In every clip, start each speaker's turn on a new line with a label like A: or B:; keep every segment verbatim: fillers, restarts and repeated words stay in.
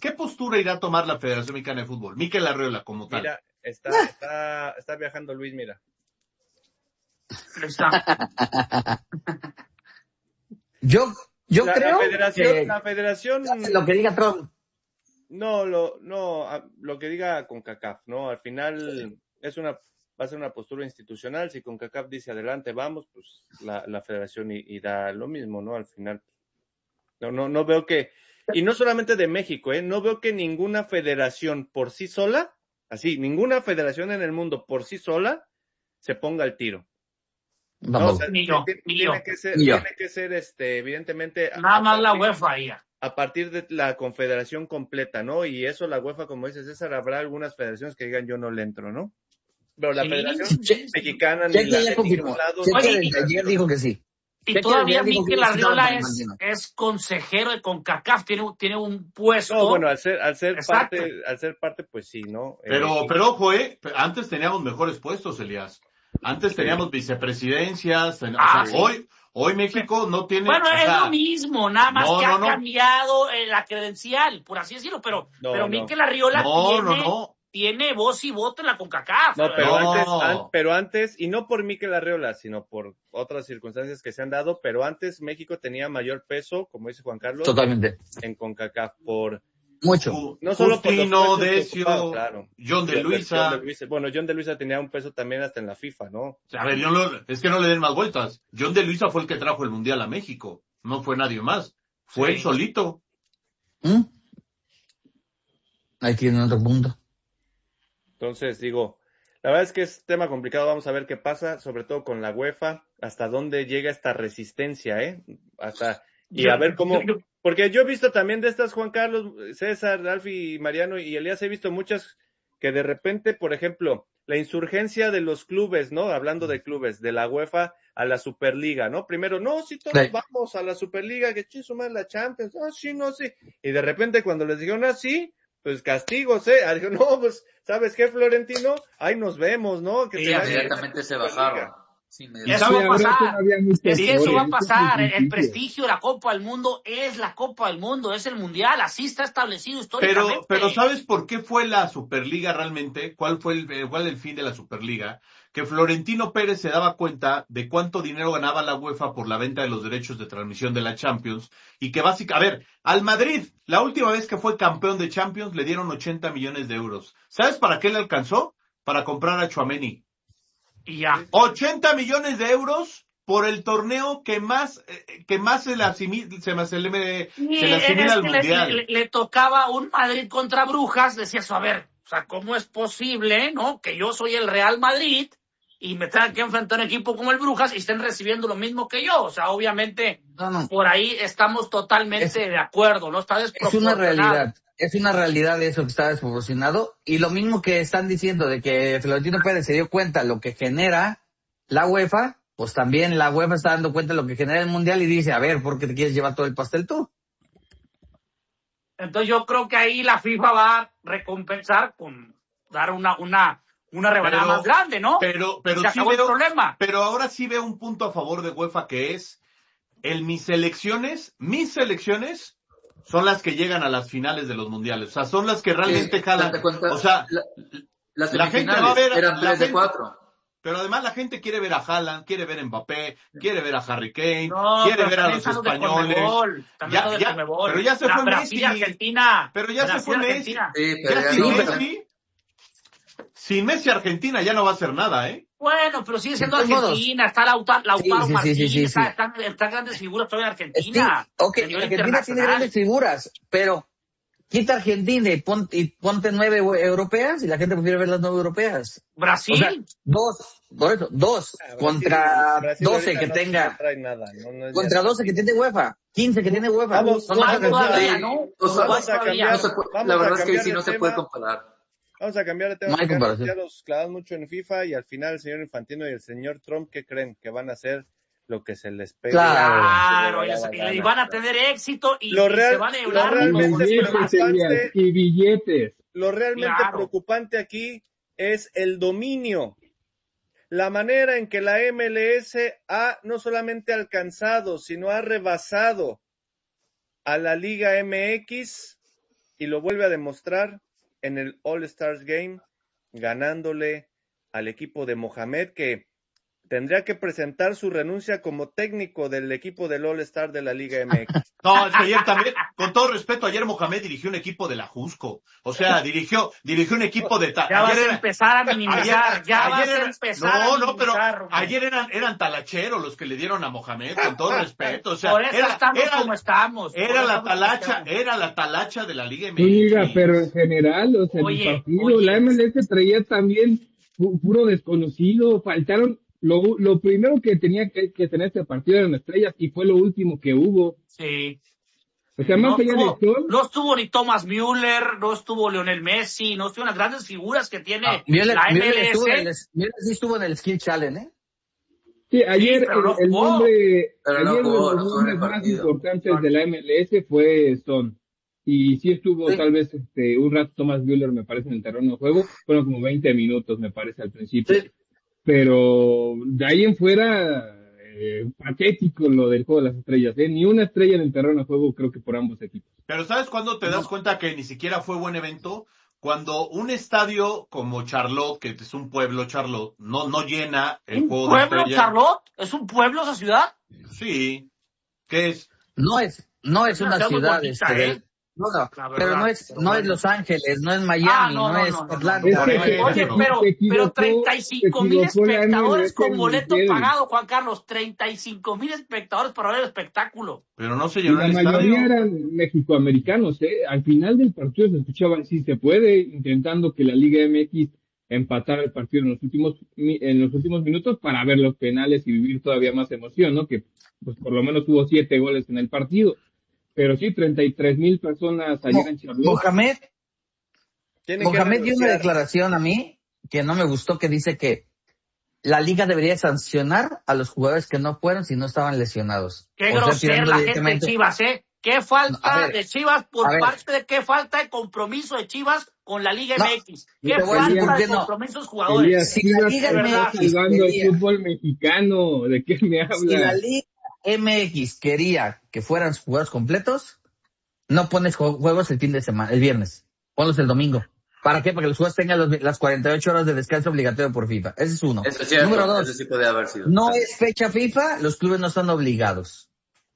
A: ¿qué postura irá a tomar la Federación Mexicana de Fútbol? Mikel Arriola, como tal.
B: Mira, está, está, está viajando Luis, mira.
C: Está.
D: yo, yo
B: la,
D: creo
B: la federación,
D: que
B: la federación,
D: lo que diga Trump.
B: no, lo, no, lo que diga CONCACAF, ¿no? Al final es una, va a ser una postura institucional. Si CONCACAF dice adelante, vamos, pues la, la federación irá lo mismo, ¿no? Al final, no, no, no veo que, y no solamente de México, ¿eh? No veo que ninguna federación por sí sola, así, ninguna federación en el mundo por sí sola se ponga al tiro. No, o sea,
C: Ni yo,
B: tiene,
C: ni
B: tiene
C: yo.
B: que ser,
D: Ni yo.
B: tiene que ser, este, evidentemente,
C: Nada
B: a
C: más la
B: partir-
C: UEFA ya.
B: a partir de la confederación completa, ¿no? Y eso la UEFA, como dice César, habrá algunas federaciones que digan yo no le entro, ¿no? Pero la
C: Sí,
B: federación
C: sí, sí.
B: mexicana ni
D: Cheque
B: la
D: ya
B: de
D: confirmó.
B: ningún lado.
D: Cheque
C: Oye,
D: desde ayer dijo que sí.
C: Y
D: Cheque
C: todavía
D: desde ayer dijo que
C: Mikel
D: sí estaba
C: Arriola
D: para
C: es,
D: Infantino.
C: es consejero de CONCACAF, tiene, tiene un puesto.
B: No, bueno, al ser, al ser
C: Exacto.
B: parte, al ser parte, pues sí, ¿no?
A: Pero,
B: Eh,
A: pero ojo, eh, antes teníamos mejores puestos, Elías. Antes teníamos vicepresidencias. ten-
C: Ah,
A: o sea,
C: sí.
A: hoy, hoy México no tiene.
C: Bueno,
A: o
C: es
A: sea,
C: lo mismo, nada más
A: no,
C: que
A: no,
C: ha
A: no.
C: cambiado eh, la credencial, por así decirlo, pero,
B: No,
C: pero
B: no.
C: Mikel Arriola
A: No,
C: tiene,
A: no, no.
C: tiene voz y voto en la CONCACAF.
B: No, pero
A: No.
B: antes, an- pero antes, y no por Mikel Arriola, sino por otras circunstancias que se han dado, pero antes México tenía mayor peso, como dice Juan Carlos,
D: Totalmente.
B: en CONCACAF, por,
D: Mucho.
A: Ju-
B: no solo por los
A: Justino,
B: puestos que
A: Decio,
B: ocupaba, claro.
A: John de
B: John
A: Luisa.
B: John de Luisa. Bueno, John de Luisa tenía un peso también hasta en la FIFA, ¿no?
A: A ver, yo no, es que no le den más vueltas. John de Luisa fue el que trajo el Mundial a México. No fue nadie más. Fue
C: Sí.
A: él solito.
D: ¿Mm? Ahí tiene otro punto.
B: Entonces, digo, la verdad es que es tema complicado, vamos a ver qué pasa, sobre todo con la UEFA, hasta dónde llega esta resistencia, ¿eh? Hasta, y
C: Yo-
B: a ver cómo,
C: yo- yo-
B: porque yo he visto también de estas, Juan Carlos, César, Alfi, Mariano y Elías, he visto muchas que de repente, por ejemplo, la insurgencia de los clubes, ¿no? Hablando de clubes, de la UEFA a la Superliga, ¿no? Primero, no, sí, todos
D: Sí.
B: vamos a la Superliga, que chiso más la Champions, ah, sí, no, sí. Y de repente cuando les dijeron, ah, sí, pues castigos, ¿eh? Ah, dijo, no, pues, ¿sabes qué, Florentino? Ahí nos vemos, ¿no? Que
C: Sí,
B: te vaya bien
E: Inmediatamente
B: en
E: se
B: la
E: bajaron.
B: Superliga.
E: Sí,
A: Y
C: Eso
A: sabe-
C: va a
F: ahora
C: pasar.
F: todavía no está
C: Es que eso va a
F: historia,
C: pasar.
F: eso es
C: El
F: muy
C: prestigio de la Copa del Mundo es la Copa del Mundo, es el Mundial. Así está establecido
A: Pero,
C: históricamente.
A: pero ¿sabes por qué fue la Superliga realmente? ¿Cuál fue el, eh, cuál el fin de la Superliga? Que Florentino Pérez se daba cuenta de cuánto dinero ganaba la UEFA por la venta de los derechos de transmisión de la Champions y que básicamente, a ver, al Madrid, la última vez que fue campeón de Champions le dieron ochenta millones de euros. ¿Sabes para qué le alcanzó? Para comprar a Tchouaméni.
C: Y ya.
A: ochenta millones de euros por el torneo que más, eh, que más se le asimila, se, me- se le,
C: Y
A: se le asimila
C: es
A: al
C: que le,
A: Mundial.
C: le- le tocaba un Madrid contra Brujas, decía eso, a ver, o sea, ¿cómo es posible, no? Que yo soy el Real Madrid y me tengan que enfrentar a un equipo como el Brujas y estén recibiendo lo mismo que yo. O sea, obviamente,
D: No, no.
C: por ahí estamos totalmente
D: Es-
C: de acuerdo, ¿no? Está
D: Es una
C: desproporcionado.
D: realidad. Es una realidad eso que está desproporcionado. Y lo mismo que están diciendo de que Florentino Pérez se dio cuenta lo que genera la UEFA, pues también la UEFA está dando cuenta de lo que genera el Mundial y dice, a ver, ¿por qué te quieres llevar todo el pastel tú?
C: Entonces yo creo que ahí la FIFA va a recompensar con dar una, una, una rebanada
A: Pero-
C: más grande, ¿no?
A: Pero, pero
C: Se
A: sí
C: acabó el
A: veo,
C: problema.
A: pero ahora sí veo un punto a favor de UEFA que es el mis selecciones, mis selecciones son las que llegan a las finales de los mundiales. O sea, son las que realmente
E: Eh,
A: jalan.
E: date cuenta,
A: O sea,
E: la- las
A: la gente
E: semifinales
A: va a ver-
E: eran
A: la
E: tres de
A: gente-
E: cuatro.
A: pero además la gente quiere ver a Haaland, quiere ver a Mbappé, quiere ver a Harry Kane,
C: No,
A: quiere
C: pero
A: ver a
C: también
A: los
C: están los de
A: españoles.
C: Conmebol, también
A: Ya-
C: los de
A: ya-
C: Conmebol.
A: pero ya se
C: Bra-
A: fue
C: Brasil y
A: Messi.
C: Argentina.
A: Pero ya se
C: Brasil,
A: fue Messi.
C: Argentina.
E: Sí, pero
A: Ya
E: ya
A: sin
E: no,
A: Messi, sin Messi Argentina ya no va a hacer nada, ¿eh?
C: Bueno, pero sigue siendo
D: De todos modos.
C: Argentina, está Lautaro, Lautaro
D: Sí, sí, sí,
C: Martínez,
D: sí, sí,
C: está-
D: sí.
C: están, están grandes figuras todavía en
D: Sí,
C: Argentina.
D: ok,
C: a nivel
D: Argentina tiene
C: internacional.
D: grandes figuras, pero quita Argentina y ponte, y ponte nueve europeas y la gente prefiere ver las nueve europeas.
C: Brasil.
D: O sea, dos, por eso, dos
B: Ah, Brasil-
D: contra
B: Brasil
D: doce
B: ahorita
D: que
B: no-
D: tenga,
B: no trae nada, no, no es
D: contra
B: ya-
D: doce que tiene UEFA, quince que tiene UEFA.
B: Vamos,
D: No, no,
C: Más
D: no, no,
C: todavía,
E: sí.
C: ¿no?
E: O sea,
C: Más
B: vamos a
C: todavía.
B: cambiar.
E: No se puede-
B: Vamos
E: la
B: a
E: verdad es que
B: cambiar
E: sí
B: de
E: no se
B: tema.
E: puede comparar.
B: Vamos a cambiar de tema.
D: No hay
B: porque
D: comparación.
B: ya nos clavamos mucho en FIFA y al final el señor Infantino y el señor Trump, ¿qué creen? Que van a hacer lo que se les pegue.
D: Claro.
C: Claro,
B: Se les
C: y,
B: da la
C: y
B: gana.
C: van a tener éxito y,
B: Lo
C: y
B: real-
C: se van a
B: lo
C: hablar
F: Y
B: realmente
C: los
F: billetes,
B: preocupante-
F: Elías, y billetes.
B: Lo realmente
C: Claro.
B: preocupante aquí es el dominio. La manera en que la M L S ha no solamente alcanzado, sino ha rebasado a la Liga M X y lo vuelve a demostrar en el All-Stars Game, ganándole al equipo de Mohamed, que tendría que presentar su renuncia como técnico del equipo del All-Star de la Liga M X.
A: No, es que ayer también, con todo respeto, ayer Mohamed dirigió un equipo de la Jusco. O sea, dirigió, dirigió un equipo de... Ta-
C: Ya vas
A: ayer
C: a
A: era-
C: empezar a minimizar,
A: ayer-
C: ya
A: ayer
C: vas a
A: era-
C: empezar
A: no,
C: a
A: no, pero
C: minimizar, Román.
A: ayer eran, eran talacheros los que le dieron a Mohamed, con todo respeto. O sea,
C: Por eso
A: era,
C: estamos
A: era-
C: como estamos. por
A: era
C: eso
A: la
C: estamos como
A: talacha,
C: estamos.
A: era la talacha de la Liga M
E: Sí, diga,
A: X.
E: pero en general, o sea, en
C: Oye,
E: el partido,
C: oye.
E: la M L S traía también pu- puro desconocido, faltaron, lo, lo primero que tenía que, que tener este partido eran estrellas y fue lo último que hubo.
C: Sí.
E: O sea,
C: No
E: más allá
C: estuvo,
E: de Sol,
C: no estuvo ni Thomas Müller, no estuvo Lionel Messi, no estuvieron las grandes figuras que tiene
D: Ah, Müller,
C: la
D: Müller estuvo en
C: M L S.
D: el, Müller sí estuvo en el Skill Challenge, ¿eh?
E: sí, ayer
C: pero no
E: el, el
C: jugó.
E: nombre,
F: Pero
E: ayer
F: no jugó,
E: de
F: no
E: los
F: jugó en el
E: nombres más
F: partido.
E: importantes de la M L S fue Stone. Y sí estuvo
D: Sí.
E: tal vez este un rato Thomas Müller, me parece, en el terreno de juego. Fueron como veinte minutos, me parece, al principio.
D: Sí.
E: Pero de ahí en fuera, eh, patético lo del juego de las estrellas. ¿eh? Ni una estrella en el terreno de juego, creo que por ambos equipos.
A: Pero ¿sabes cuándo te das cuenta que ni siquiera fue buen evento? Cuando un estadio como Charlotte, que es un pueblo Charlotte, no, no llena el
C: ¿Un
A: juego de
C: pueblo,
A: estrellas.
C: Charlotte? ¿Es un pueblo esa ciudad?
A: Sí. ¿Qué es?
D: No es, no es
C: Es
D: una
C: una ciudad muy
D: ciudad,
C: bonita,
D: este,
C: ¿eh?
D: no, no,
C: La
D: pero
C: verdad,
D: no es,
C: pero
D: no es
C: bueno.
D: Los Ángeles, no es Miami,
C: Ah, no,
D: no,
C: no,
D: es
C: no, no,
D: Atlanta.
E: Es
A: Por
E: que
A: eso,
E: se-
C: Oye,
E: se-
A: no.
C: pero,
E: se
C: pero
E: equivocó-
C: treinta y cinco mil
E: se equivocó la
C: espectadores
E: M L S
C: con
E: en
C: boleto
E: Miguel.
C: pagado, Juan Carlos. treinta y cinco mil espectadores para ver el espectáculo.
A: Pero no se
E: Y
A: llenó
E: la
A: el
E: mayoría
A: estadio.
E: eran mexicoamericanos, ¿eh? Al final del partido se escuchaban sí se puede, intentando que la Liga M X empatara el partido en los últimos mi- en los últimos minutos para ver los penales y vivir todavía más emoción, ¿no? Que pues por lo menos hubo siete goles en el partido. Pero sí, treinta y tres mil personas ayer en Charlotte.
D: Mohamed,
B: Tienen que
D: Mohamed dio una
B: renunciar.
D: declaración a mí que no me gustó, que dice que la liga debería sancionar a los jugadores que no fueron si no estaban lesionados.
C: Qué
D: O sea,
C: grosera
D: tirando
C: la gente de
D: directamente-
C: Chivas, ¿eh? Qué falta
D: A ver,
C: de Chivas por
D: a ver.
C: parte de qué falta de compromiso de Chivas con la Liga
D: No,
C: M X.
E: yo
C: Qué
E: te voy a decir
C: falta
E: por
C: de
D: qué no.
C: compromiso de los jugadores.
E: Elías,
D: Si la
E: Chivas
D: Liga
E: está
C: M X
E: salvando el
D: quería-
E: fútbol mexicano. ¿De qué me habla?
D: Si la Liga M X quería que fueran juegos completos, no pones ju- juegos el fin de semana, el viernes. Ponlos el domingo. ¿Para qué? Para que los jugadores tengan los- las cuarenta y ocho horas de descanso obligatorio por FIFA. Ese es uno.
F: Eso es cierto,
D: Número dos,
F: eso sí puede haber sido.
D: no es fecha FIFA, los clubes no están obligados.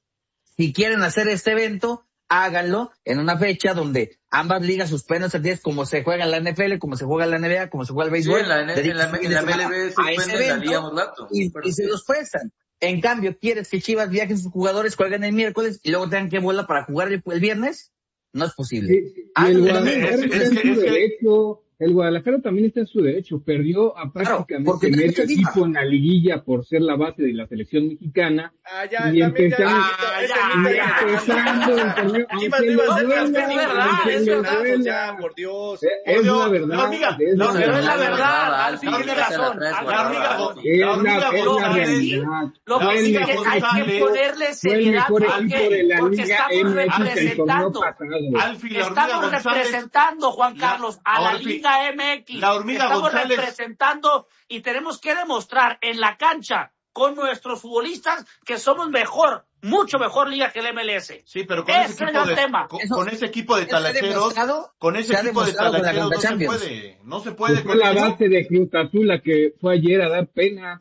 D: Si quieren hacer este evento, háganlo en una fecha donde ambas ligas suspendan sus días, como se juega en la N F L, como se juega en la N B A, como se juega el
F: Sí,
D: béisbol.
F: en la, en la,
D: dediquen
F: en la,
D: su fin
F: en
D: de
F: la
D: semana
F: M L B
D: a ese
F: suspenden la
D: evento
F: Liga Mulato.
D: y, y se los prestan. En cambio, ¿quieres que Chivas viajen sus jugadores, jueguen el miércoles y luego tengan que volar para jugar el, el viernes? No es posible.
E: Sí, sí. Y
D: Ah,
E: el
D: es-
E: Guadalajara
A: es-
E: está
A: es
E: en
A: que-
E: su
A: es que-
E: derecho. El Guadalajara también está en su derecho. Perdió a prácticamente
D: porque no es
E: medio
D: fecha FIFA.
E: equipo en la liguilla por ser la base de la selección mexicana.
B: Ah, ya,
E: Y
B: también ya,
E: empezando-
B: ese
C: ya,
B: mito
C: ya,
B: ya,
C: ya,
E: empezando el torneo,
B: Chivas
E: aunque
B: no iba a
E: les
B: ser
E: duela,
B: campeón,
C: es verdad,
E: aunque
C: es
E: les
C: verdad,
E: duela,
B: ya, por Dios.
E: eh, es
A: Por Dios,
E: la verdad,
A: la hormiga,
E: es
A: la
E: la
A: hormiga,
C: Pero es la
E: verdad.
C: verdad,
F: Alfie,
C: Alfie tiene
F: ya se la
C: razón.
F: traes
C: Alfie
F: guardada,
C: tiene razón.
F: Alfie.
E: Es
A: La
E: la,
A: hormiga
E: es la
A: González.
E: realidad.
C: Lo
E: Fue
C: que
E: el
C: sí que
E: mejor
C: hay que
E: equipo,
C: ponerle
E: fue el
C: seriedad.
E: mejor
C: ¿Por
E: equipo
C: qué?
E: de la
C: Porque
E: Liga
C: estamos
E: M X el torneo
C: representando.
E: pasado.
A: Alfie, la hormiga
C: Estamos
A: González.
C: representando, Juan
A: La-
C: Carlos, a la
A: Orfi-
C: Liga M X.
A: la hormiga
C: Estamos
A: González.
C: representando y tenemos que demostrar en la cancha con nuestros futbolistas que somos mejor, mucho mejor liga que el M L S.
A: Sí, pero con
C: Ese
A: ese
C: es
A: equipo
C: el
A: de,
C: tema.
A: con,
D: Eso-
A: con ese equipo de
D: eso se ha
A: talacheros,
D: demostrado-
A: con ese
D: se ha
A: equipo de
D: demostrado con la
A: talacheros no
D: Conca
A: se
D: Champions.
A: puede, no se
E: Pues
A: puede.
E: fue
A: con
E: la
A: eso.
E: base de Cruz Azul la que fue ayer a dar pena.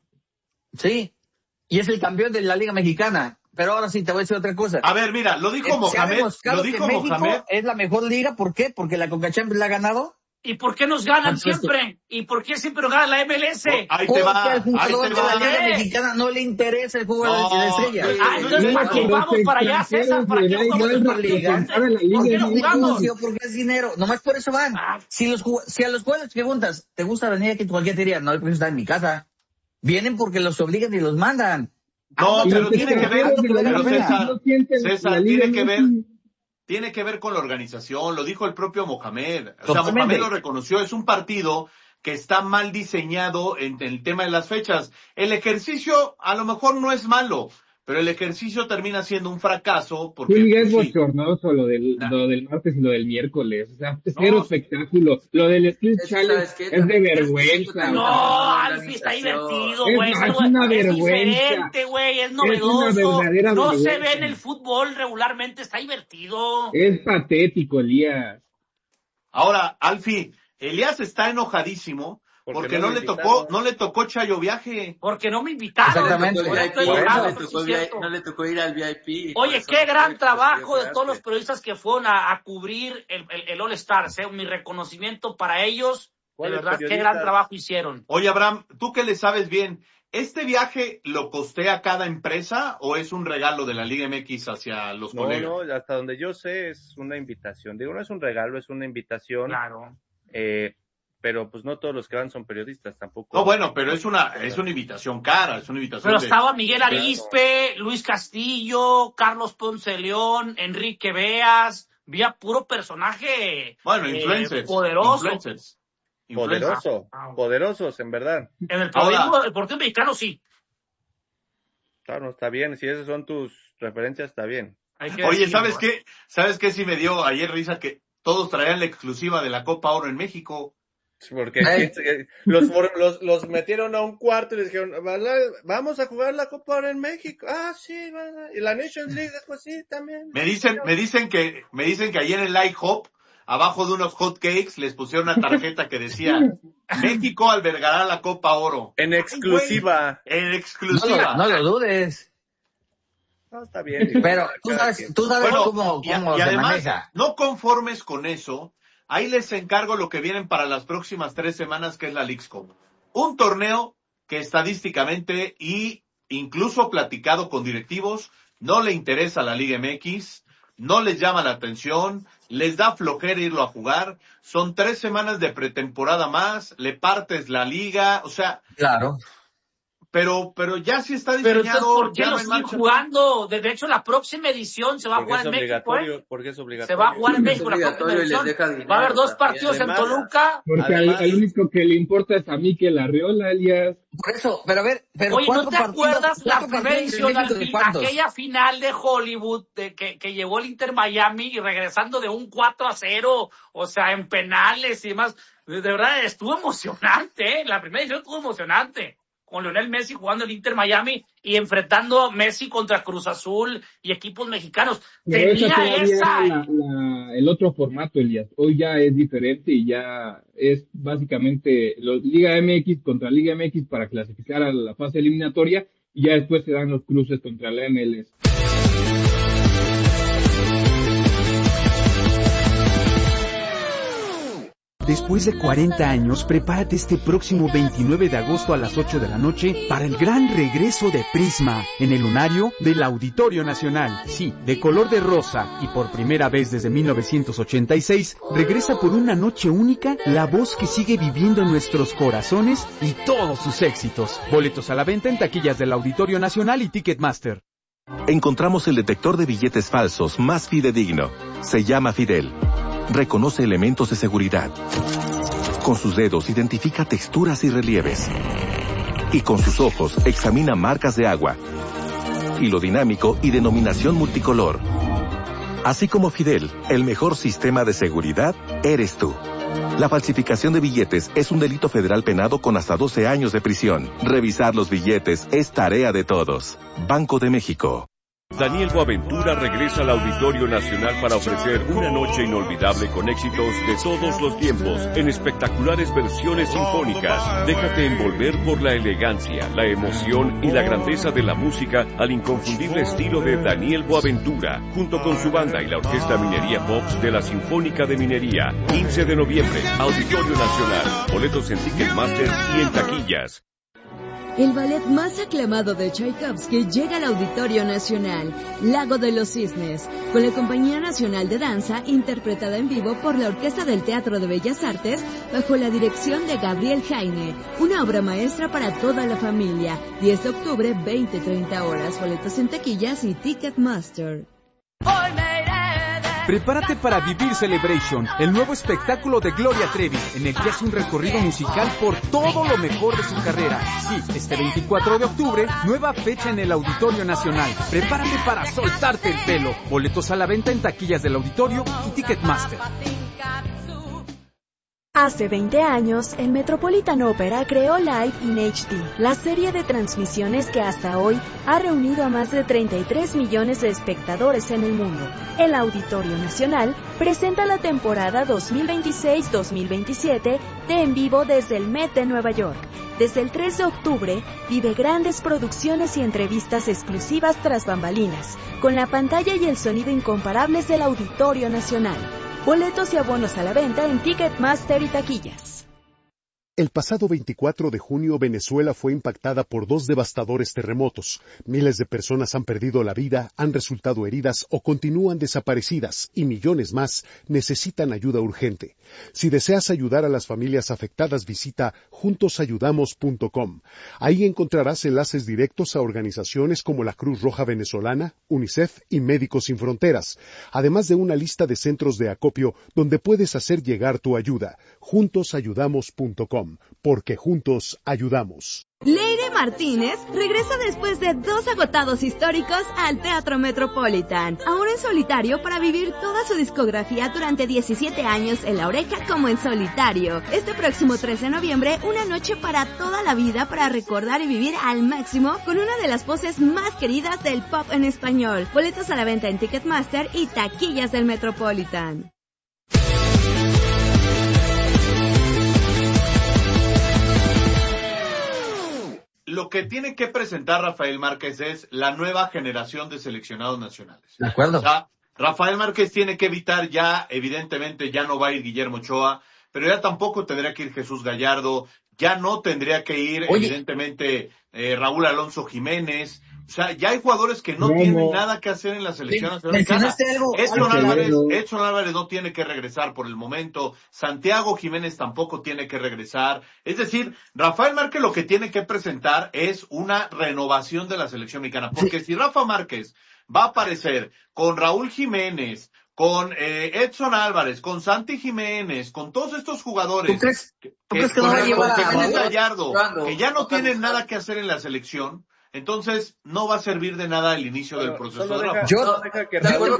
D: Sí. Y es el campeón de la Liga Mexicana. Pero ahora sí te voy a decir otra cosa.
A: A ver, mira, lo dijo
D: Eh, se ha
A: Mohamed,
D: demostrado
A: lo
D: que
A: dijo
D: México
A: Mohamed.
D: es la mejor liga. ¿Por qué? Porque la Conca Champions la ha ganado.
C: ¿Y por qué nos ganan
D: Por supuesto.
C: siempre? ¿Y por qué siempre nos gana la M L S?
A: Ahí te
D: Porque
A: va,
D: al
A: ahí
D: jugador
A: te
D: de la
A: va.
D: Liga
C: ¿Eh?
D: Mexicana no le interesa el juego de
A: No,
D: la estrella.
A: no,
C: Ah, entonces, ¿para qué
E: Los
C: vamos para allá, César? ¿Para qué
E: extranjeros le da
C: jugamos
E: igual
C: en liga?
E: representar a la Liga
C: ¿Por qué no
E: M X.
C: jugamos?
D: Porque es dinero. Nomás por eso van.
C: Ah.
D: Si los ju- si a los jugadores preguntas, ¿te gusta venir aquí? Cualquier te diría, no, yo prefiero estar en mi casa. Vienen porque los obligan y los mandan.
A: No,
D: Ah,
E: Y
A: pero
E: los
A: tiene que ver,
E: extranjeros le dan
A: pero
E: pena,
A: César,
E: no sienten
A: César,
E: la Liga
A: tiene que ver,
E: M X.
A: tiene que ver con la organización, lo dijo el propio Mohamed. O sea,
D: Totalmente.
A: Mohamed lo reconoció, es un partido que está mal diseñado en el tema de las fechas. El ejercicio a lo mejor no es malo, pero el ejercicio termina siendo un fracaso porque
E: Sí, es
A: sí,
E: bochornoso lo del,
A: Nah.
E: lo del martes y lo del miércoles. O sea, cero
A: No.
E: espectáculo. Lo del Skill
F: Es que,
E: Challenge
F: ¿sabes qué?
E: es de vergüenza.
C: No,
F: la
C: Alfie, está
F: organización.
C: divertido,
E: Es
C: güey.
E: más,
C: Es,
E: es una
C: es
E: vergüenza.
C: diferente, güey. Es
E: Es una
C: novedoso.
E: verdadera
C: No se
E: vergüenza.
C: ve en el fútbol regularmente. Está divertido.
E: Es patético, Elías.
A: Ahora, Alfi, Elías está enojadísimo porque, porque no, no le tocó, no le tocó Chayo Viaje.
C: Porque no me invitaron.
D: Exactamente.
C: No,
F: no, le tocó, no le tocó ir al V I P.
C: Oye, qué gran trabajo de todos los periodistas que fueron a, a cubrir el, el, el All Stars, ¿eh? Mi reconocimiento para ellos. De verdad, qué gran trabajo hicieron.
A: Oye, Abraham, tú que le sabes bien, ¿este viaje lo costea cada empresa o es un regalo de la Liga M X hacia los
B: no,
A: colegas?
B: No, hasta donde yo sé es una invitación. Digo, no es un regalo, es una invitación.
C: Claro.
B: Eh, pero pues no todos los que van son periodistas tampoco.
A: No, bueno, pero es una es una invitación cara, es una invitación.
C: Pero
A: de...
C: estaba Miguel Arispe, Luis Castillo, Carlos Ponce de León, Enrique Beas, vía puro personaje.
A: Bueno, influencers.
C: Eh, poderoso.
A: Influencers.
B: Poderoso, ah, poderosos, en verdad.
C: En el periodismo deportivo mexicano, sí.
B: Claro, está bien. Si esas son tus referencias, está bien.
A: Oye, decir, ¿sabes qué? ¿Sabes qué? Sí me dio ayer risa que todos traían la exclusiva de la Copa Oro en México.
B: Porque hey. los, los, los metieron a un cuarto y les dijeron, vamos a jugar la Copa Oro en México. Ah, sí, y la Nations League después sí, también.
A: Me dicen, me dicen que, me dicen que ayer en el IHOP, abajo de unos hot cakes, les pusieron una tarjeta que decía, México albergará la Copa Oro.
B: En exclusiva.
A: Ay, en exclusiva.
D: No, no lo dudes.
B: No, está bien.
D: Pero tú sabes, tú sabes
A: bueno,
D: cómo, cómo
A: y, y
D: se
A: además,
D: maneja.
A: No conformes con eso, ahí les encargo lo que vienen para las próximas tres semanas, que es la Leagues Cup. Un torneo que estadísticamente y incluso platicado con directivos, no le interesa a la Liga M X, no les llama la atención, les da flojera irlo a jugar, son tres semanas de pretemporada más, le partes la liga, o sea...
D: Claro.
A: Pero, pero ya sí está diseñado.
C: Pero entonces, ¿por qué lo siguen jugando? De hecho, la próxima edición se va a jugar en México, ¿eh?
B: Porque es obligatorio.
C: Se va a jugar en México la próxima edición. Va a haber dos partidos en Toluca.
E: Porque además, al, al único que le importa es a Mikel Arriola, Elías.
D: Por eso, pero a ver, pero
C: oye, ¿no te
D: partidos,
C: acuerdas la primera edición, aquella final de Hollywood de que, que llevó el Inter Miami y regresando de un cuatro a cero, o sea, en penales y demás? De, de verdad, estuvo emocionante, ¿eh? La primera edición estuvo emocionante. Con Lionel Messi jugando el Inter Miami y enfrentando a Messi contra Cruz Azul y equipos mexicanos.
E: Pero
C: Tenía esa...
E: La, la, el otro formato, Elías. Hoy ya es diferente y ya es básicamente los, Liga M X contra Liga M X para clasificar a la fase eliminatoria y ya después se dan los cruces contra la M L S.
G: Después de cuarenta años, prepárate este próximo veintinueve de agosto a las ocho de la noche para el gran regreso de Prisma en el lunario del Auditorio Nacional. Sí, de color de rosa y por primera vez desde mil novecientos ochenta y seis, regresa por una noche única la voz que sigue viviendo en nuestros corazones y todos sus éxitos. Boletos a la venta en taquillas del Auditorio Nacional y Ticketmaster.
H: Encontramos el detector de billetes falsos más fidedigno. Se llama Fidel. Reconoce elementos de seguridad. Con sus dedos identifica texturas y relieves. Y con sus ojos examina marcas de agua. Hilo dinámico y denominación multicolor. Así como Fidel, el mejor sistema de seguridad eres tú. La falsificación de billetes es un delito federal penado con hasta doce años de prisión. Revisar los billetes es tarea de todos. Banco de México.
I: Daniel Boaventura regresa al Auditorio Nacional para ofrecer una noche inolvidable con éxitos de todos los tiempos, en espectaculares versiones sinfónicas. Déjate envolver por la elegancia, la emoción y la grandeza de la música al inconfundible estilo de Daniel Boaventura, junto con su banda y la Orquesta Minería Pops de la Sinfónica de Minería. quince de noviembre, Auditorio Nacional. Boletos en Ticketmaster y en taquillas.
J: El ballet más aclamado de Tchaikovsky llega al Auditorio Nacional, Lago de los Cisnes, con la Compañía Nacional de Danza, interpretada en vivo por la Orquesta del Teatro de Bellas Artes, bajo la dirección de Gabriel Jaime. Una obra maestra para toda la familia. diez de octubre, veinte treinta horas. Boletos en taquillas y Ticketmaster.
G: Prepárate para vivir Celebration, el nuevo espectáculo de Gloria Trevi, en el que hace un recorrido musical por todo lo mejor de su carrera. Sí, este veinticuatro de octubre, nueva fecha en el Auditorio Nacional. Prepárate para soltarte el pelo. Boletos a la venta en taquillas del Auditorio y Ticketmaster.
J: Hace veinte años, el Metropolitan Opera creó Live in H D, la serie de transmisiones que hasta hoy ha reunido a más de treinta y tres millones de espectadores en el mundo. El Auditorio Nacional presenta la temporada dos mil veintiséis dos mil veintisiete de En Vivo desde el Met de Nueva York. Desde el tres de octubre, vive grandes producciones y entrevistas exclusivas tras bambalinas, con la pantalla y el sonido incomparables del Auditorio Nacional. Boletos y abonos a la venta en Ticketmaster y taquillas.
K: El pasado veinticuatro de junio, Venezuela fue impactada por dos devastadores terremotos. Miles de personas han perdido la vida, han resultado heridas o continúan desaparecidas, y millones más necesitan ayuda urgente. Si deseas ayudar a las familias afectadas, visita juntos ayudamos punto com. Ahí encontrarás enlaces directos a organizaciones como la Cruz Roja Venezolana, UNICEF y Médicos Sin Fronteras, además de una lista de centros de acopio donde puedes hacer llegar tu ayuda. juntos ayudamos punto com. Porque juntos ayudamos.
J: Leire Martínez regresa después de dos agotados históricos al Teatro Metropolitan, ahora en solitario para vivir toda su discografía durante diecisiete años en La Oreja como en solitario. Este próximo tres de noviembre, una noche para toda la vida para recordar y vivir al máximo con una de las voces más queridas del pop en español. Boletos a la venta en Ticketmaster y taquillas del Metropolitan.
A: Lo que tiene que presentar Rafael Márquez es la nueva generación de seleccionados nacionales.
D: De acuerdo.
A: O sea, Rafael Márquez tiene que evitar ya, evidentemente, ya no va a ir Guillermo Ochoa, pero ya tampoco tendría que ir Jesús Gallardo, ya no tendría que ir, Oye. evidentemente, eh, Raúl Alonso Jiménez. O sea, ya hay jugadores que no, no tienen no. nada que hacer en la selección nacional. Edson Álvarez, Edson Álvarez no tiene que regresar por el momento. Santiago Jiménez tampoco tiene que regresar. Es decir, Rafael Márquez lo que tiene que presentar es una renovación de la selección mexicana. Porque sí. si Rafa Márquez va a aparecer con Raúl Jiménez, con eh, Edson Álvarez, con Santi Jiménez, con todos estos jugadores,
D: ¿Tú crees,
A: que,
D: ¿tú crees que, que,
A: no
D: con,
A: con Jesús Gallardo, que ya no tienen nada que hacer en la selección, entonces no va a servir de nada el inicio bueno, del proceso de Rafa.
D: Yo, que te puedo,